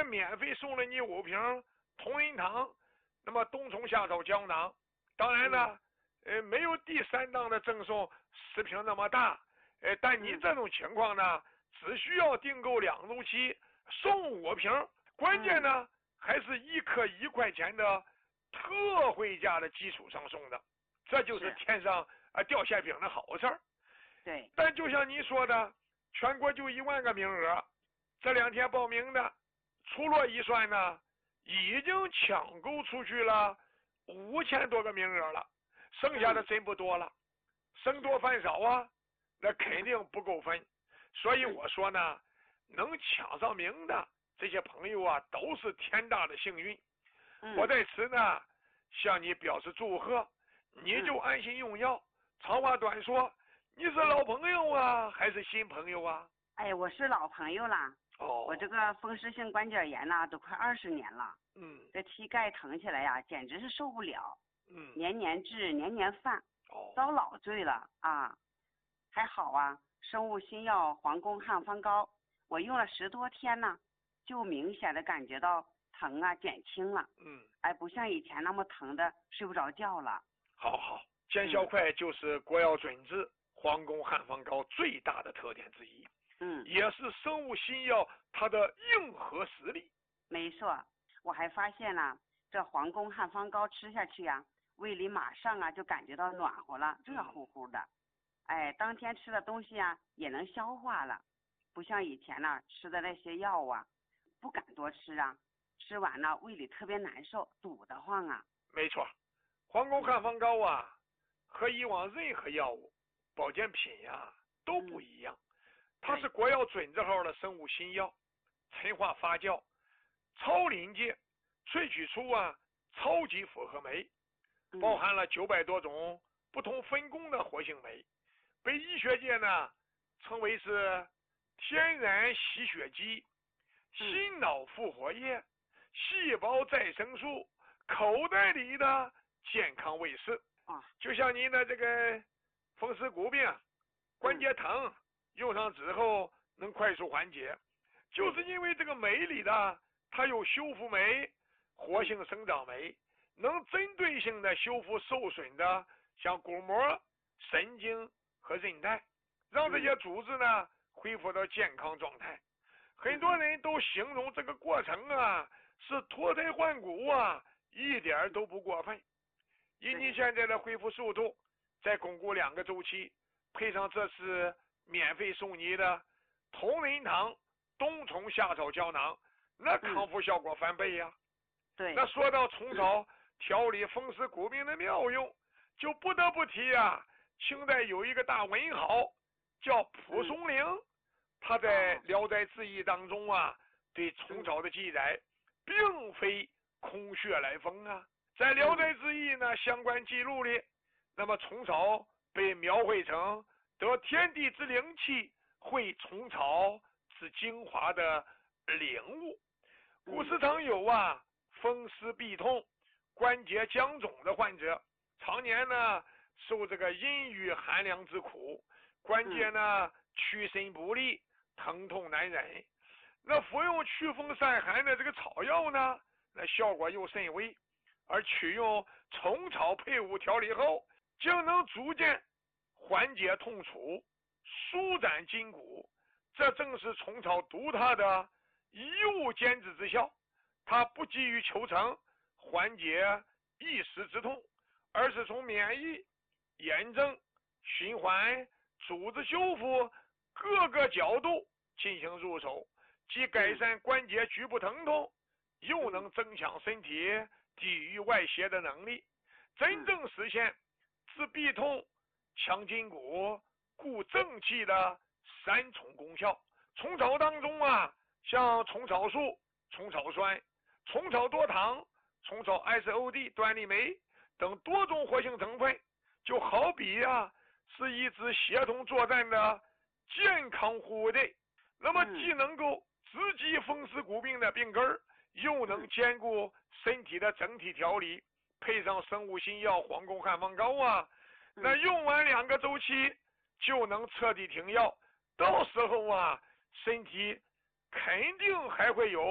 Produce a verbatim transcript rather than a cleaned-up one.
还免费送了你五瓶同仁堂，那么冬虫夏草胶囊。当然呢，呃，没有第三档的赠送十瓶那么大，呃，但你这种情况呢，只需要订购两周期送五瓶，关键呢还是一颗一块钱的特惠价的基础上送的，这就是天上啊掉馅饼的好事儿。 对。 但就像你说的，全国就一万个名额，这两天报名的，粗略一算呢，已经抢购出去了五千多个名额了，剩下的真不多了，生多饭少啊，那肯定不够分。所以我说呢，能抢上名的这些朋友啊，都是天大的幸运。我在此呢向你表示祝贺，你就安心用药。长话短说，你是老朋友啊还是新朋友啊？ 哎，我是老朋友了。 哦。 我这个风湿性关节炎呢，都快二十年了。 嗯。 这膝盖疼起来呀，简直是受不了。 嗯。 年年治，年年犯。 哦。 遭老罪了啊！还好啊，生物新药皇宫汉方膏，我用了十多天呢，就明显的感觉到疼啊减轻了。 嗯。 哎，不像以前那么疼的睡不着觉了。 好好，见效快就是国药准治皇宫汉方膏最大的特点之一。 嗯。 也是生物新药它的硬核实力。 没错，我还发现呢，这皇宫汉方膏吃下去呀，胃里马上啊就感觉到暖和了，热乎乎的。哎，当天吃的东西啊也能消化了，不像以前呢吃的那些药啊，不敢多吃啊，吃完了胃里特别难受，堵得慌啊。 没错，皇宫汉方膏啊，和以往任何药物、保健品呀、啊、都不一样。嗯，它是国药准字号的生物新药，陈化发酵，超临界萃取出啊超级复合酶，包含了九百多种不同分工的活性酶，被医学界呢称为是天然吸血肌、心脑复活液、细胞再生素，口袋里的健康卫士。 啊， 就像您的这个风湿骨病、关节疼。用上之后能快速缓解，就是因为这个酶里的它有修复酶、活性生长酶，能针对性的修复受损的像骨膜、神经和韧带，让这些组织呢恢复到健康状态。很多人都形容这个过程啊是脱胎换骨啊，一点都不过分。以你现在的恢复速度，再巩固两个周期，配上这次免费送你的同仁堂冬虫夏草胶囊，那康复效果翻倍呀、啊！ 对。 那说到虫草调理风湿骨病的妙用，就不得不提啊，清代有一个大文豪叫蒲松龄，嗯、他在《聊斋志异》当中啊，对虫草的记载并非空穴来风啊。在《聊斋志异》呢相关记录里，那么虫草被描绘成得天地之灵气，会虫草之精华的领悟。古时常有啊风湿痹痛、关节僵肿的患者，常年呢受这个阴雨寒凉之苦，关节呢屈伸不利，疼痛难忍。那服用祛风散寒的这个草药呢，那效果又甚微，而取用虫草配伍调理后，竟能逐渐缓解痛楚，舒展筋骨，这正是虫草独特的一物兼治之效。它不急于求成缓解一时之痛，而是从免疫、炎症、循环、组织修复各个角度进行入手，既改善关节局部疼痛，又能增强身体抵御外邪的能力，真正实现治痹痛、强筋骨、固正气的三重功效。虫草当中啊，像虫草素、虫草酸、虫草多糖、虫草 S O D 端粒酶等多种活性成分，就好比啊是一支协同作战的健康护卫队。那么既能够直击风湿骨病的病根，又能兼顾身体的整体调理，配上生物新药皇宫汉方膏啊，那用完两个周期就能彻底停药，到时候啊身体肯定还会有